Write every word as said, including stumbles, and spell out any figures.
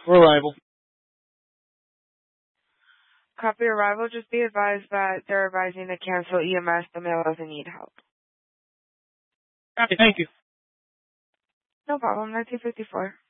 arrival. Copy arrival. Just be advised that they're advising to cancel E M S. The male doesn't need help. Copy, thank you. No problem. nineteen fifty-four.